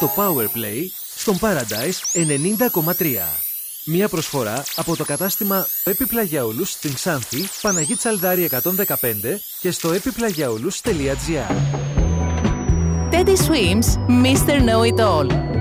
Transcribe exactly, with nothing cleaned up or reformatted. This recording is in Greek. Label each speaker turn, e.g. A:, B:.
A: στο Powerplay στον Paradise ενενήντα κόμμα τρία. Μία προσφορά από το κατάστημα Επιπλαγιαούλους στην Ξάνθη, Παναγή Τσαλδάρη εκατόν δεκαπέντε και στο επιπλαγιαούλους τελεία τζι άρ.
B: Teddy Swims, μίστερ Know It All.